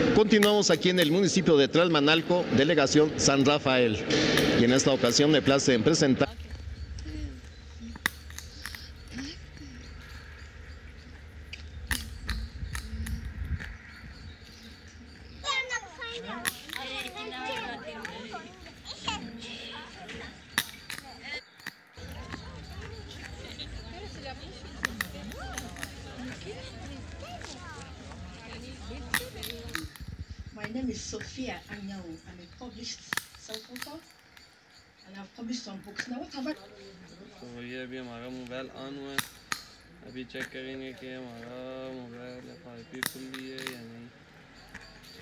Continuamos aquí en el municipio de Tlalmanalco, delegación San Rafael. Y en esta ocasión me place en presentar My name is Sophia Anyao. I'm a published self-author and I've published some books. Now what have I... तो ये अभी हमारा mobile on हुआ है, अभी check करेंगे कि हमारा मोबाइल FIP खुल रही है या नहीं।